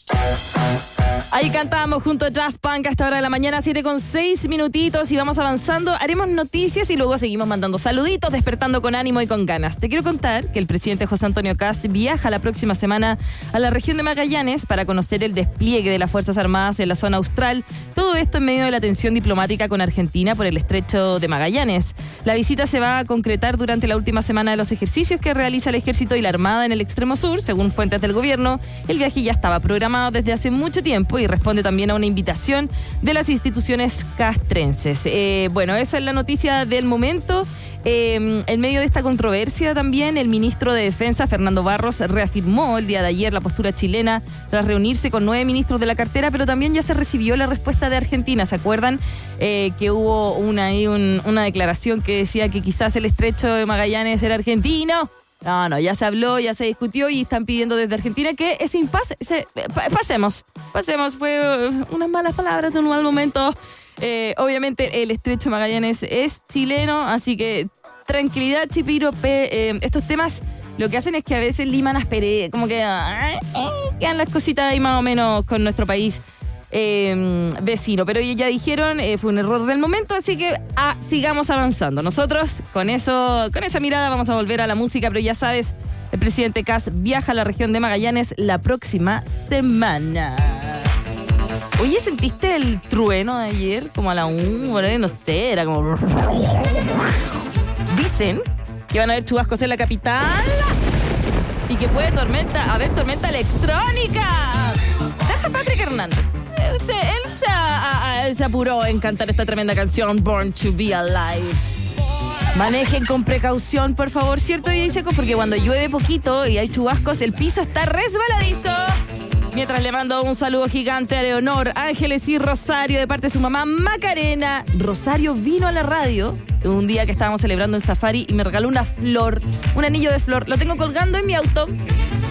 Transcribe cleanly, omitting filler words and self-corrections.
Ahí cantábamos junto a Daft Punk a esta hora de la mañana, 7:06 minutitos, y vamos avanzando. Haremos noticias y luego seguimos mandando saluditos, despertando con ánimo y con ganas. Te quiero contar que el presidente José Antonio Kast viaja la próxima semana a la región de Magallanes para conocer el despliegue de las Fuerzas Armadas en la zona austral. Todo esto en medio de la tensión diplomática con Argentina por el estrecho de Magallanes. La visita se va a concretar durante la última semana de los ejercicios que realiza el Ejército y la Armada en el extremo sur, según fuentes del gobierno. El viaje ya estaba programado desde hace mucho tiempo y responde también a una invitación de las instituciones castrenses. Bueno, esa es la noticia del momento. En medio de esta controversia también, el ministro de Defensa, Fernando Barros, reafirmó el día de ayer la postura chilena tras reunirse con 9 ministros de la cartera, pero también ya se recibió la respuesta de Argentina. ¿Se acuerdan que hubo una declaración que decía que quizás el estrecho de Magallanes era argentino? No, ya se habló, ya se discutió y están pidiendo desde Argentina que ese impasse pasemos. Fue unas malas palabras en un mal momento. Obviamente el estrecho de Magallanes es chileno, así que tranquilidad, Chipiro. Estos temas lo que hacen es que a veces liman asperezas, como que quedan las cositas ahí más o menos con nuestro país vecino, pero ya dijeron, fue un error del momento, así que sigamos avanzando. Nosotros con esa mirada vamos a volver a la música, pero ya sabes, el presidente Kast viaja a la región de Magallanes la próxima semana. Oye, ¿sentiste el trueno de ayer? Como a la 1, no sé, era como... Dicen que van a haber chubascos en la capital y que puede haber tormenta electrónica. Deja Patrick Hernández. Él se apuró en cantar esta tremenda canción, Born to be Alive. Manejen con precaución, por favor, ¿cierto, Seco? Porque cuando llueve poquito y hay chubascos, el piso está resbaladizo. Mientras le mando un saludo gigante a Leonor, Ángeles y Rosario de parte de su mamá Macarena. Rosario vino a la radio un día que estábamos celebrando en Safari y me regaló una flor, un anillo de flor. Lo tengo colgando en mi auto.